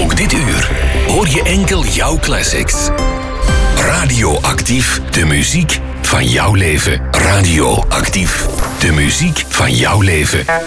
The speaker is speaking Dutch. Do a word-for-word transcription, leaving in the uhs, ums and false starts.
Ook dit uur hoor je enkel jouw classics. Radioactief, de muziek van jouw leven. Radioactief, de muziek van jouw leven.